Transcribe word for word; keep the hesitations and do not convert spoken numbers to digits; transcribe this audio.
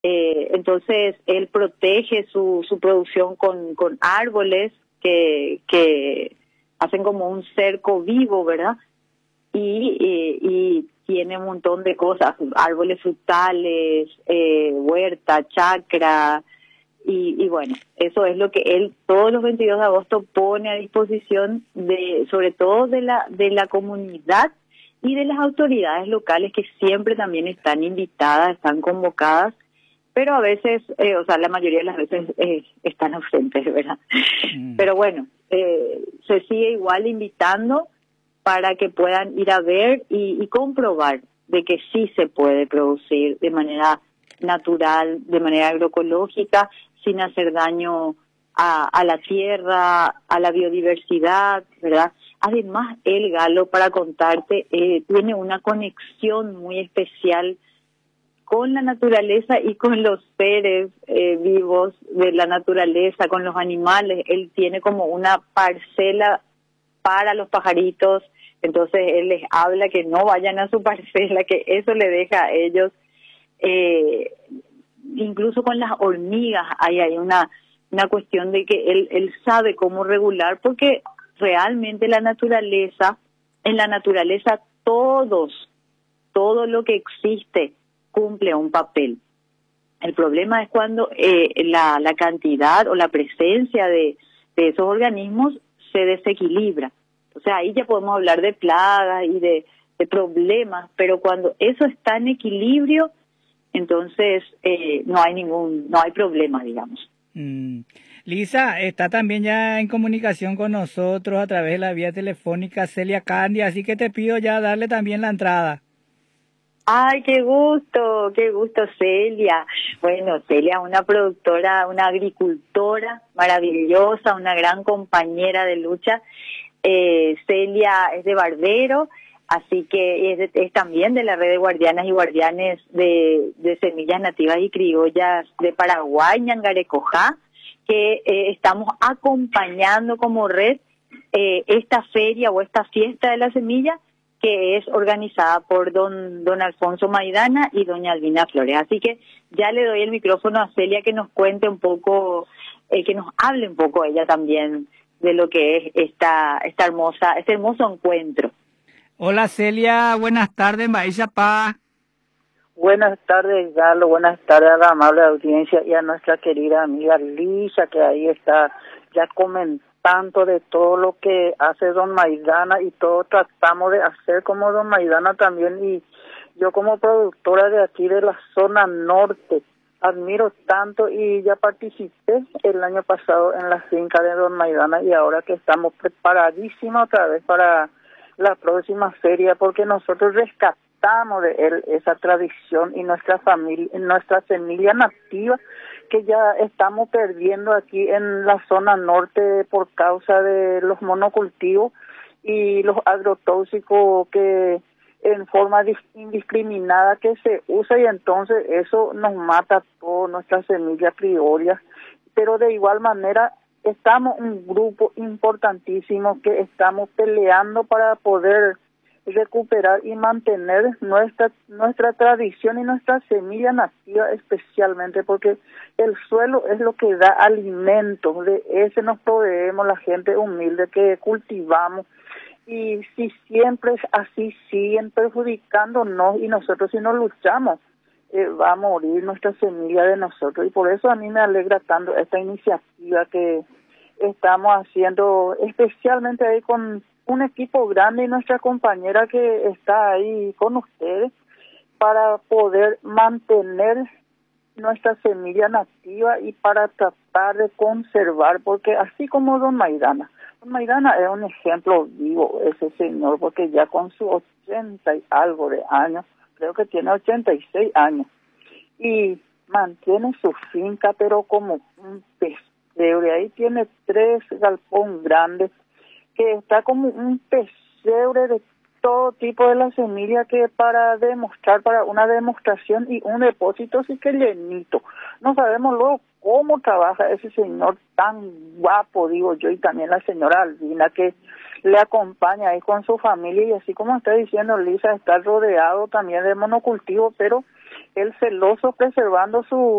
Eh, entonces, él protege su, su producción con, con árboles que, que hacen como un cerco vivo, ¿verdad? Y, y, y tiene un montón de cosas, árboles frutales, eh, huerta, chacra, y, y bueno, eso es lo que él todos los veintidós de agosto pone a disposición de, sobre todo de la, de la comunidad y de las autoridades locales que siempre también están invitadas, están convocadas, pero a veces, eh, o sea, la mayoría de las veces eh, están ausentes, ¿verdad? Mm. Pero bueno, eh, se sigue igual invitando para que puedan ir a ver y, y comprobar de que sí se puede producir de manera natural, de manera agroecológica, sin hacer daño a, a la tierra, a la biodiversidad, ¿verdad? Además, el Galo, para contarte, eh, tiene una conexión muy especial con la naturaleza y con los seres eh, vivos de la naturaleza, con los animales. Él tiene como una parcela para los pajaritos, entonces él les habla que no vayan a su parcela, que eso le deja a ellos. Eh, incluso con las hormigas hay, hay una, una cuestión de que él, él sabe cómo regular, porque realmente la naturaleza, en la naturaleza todos, todo lo que existe cumple un papel. El problema es cuando eh, la, la cantidad o la presencia de, de esos organismos se desequilibra. O sea, ahí ya podemos hablar de plagas y de, de problemas, pero cuando eso está en equilibrio, entonces eh, no hay ningún, no hay problema, digamos. Mm. Lisa, está también ya en comunicación con nosotros a través de la vía telefónica Celia Candia, así que te pido ya darle también la entrada. Ay, qué gusto, qué gusto, Celia. Bueno, Celia es una productora, una agricultora maravillosa, una gran compañera de lucha. Eh, Celia es de Barbero, así que es, de, es también de la red de guardianas y guardianes de, de semillas nativas y criollas de Paraguay, Ñangarecojá, que eh, estamos acompañando como red eh, esta feria o esta fiesta de la semilla, que es organizada por don don Alfonso Maidana y doña Albina Flores. Así que ya le doy el micrófono a Celia que nos cuente un poco, eh, que nos hable un poco ella también de lo que es esta esta hermosa este hermoso encuentro. Hola Celia, buenas tardes, Maisha Pa. Buenas tardes, Galo, buenas tardes a la amable audiencia y a nuestra querida amiga Lisa, que ahí está ya comentando de todo lo que hace don Maidana, y todo tratamos de hacer como don Maidana también. Y yo como productora de aquí de la zona norte admiro tanto, y ya participé el año pasado en la finca de don Maidana, y ahora que estamos preparadísimos otra vez para la próxima feria, porque nosotros rescatamos de él esa tradición y nuestra familia, nuestra semilla nativa que ya estamos perdiendo aquí en la zona norte por causa de los monocultivos y los agrotóxicos que en forma indiscriminada que se usa, y entonces eso nos mata toda nuestra semilla criolla. Pero de igual manera estamos un grupo importantísimo que estamos peleando para poder recuperar y mantener nuestra nuestra tradición y nuestra semilla nativa, especialmente porque el suelo es lo que da alimento, de ese nos proveemos la gente humilde que cultivamos. Y si siempre es así, siguen perjudicándonos, y nosotros si no luchamos, eh, va a morir nuestra semilla de nosotros. Y por eso a mí me alegra tanto esta iniciativa que estamos haciendo, especialmente ahí con un equipo grande y nuestra compañera que está ahí con ustedes, para poder mantener nuestra semilla nativa y para tratar de conservar, porque así como don Maidana, don Maidana es un ejemplo vivo, ese señor, porque ya con sus ochenta y algo de años, creo que tiene ochenta y seis años, y mantiene su finca, pero como un pesebre. Ahí tiene tres galpón grandes, que está como un pesebre de todo tipo de la semilla, que para demostrar, para una demostración y un depósito sí que llenito. No sabemos luego cómo trabaja ese señor tan guapo, digo yo, y también la señora Albina que le acompaña ahí con su familia, y así como está diciendo Lisa, está rodeado también de monocultivo, pero el celoso preservando su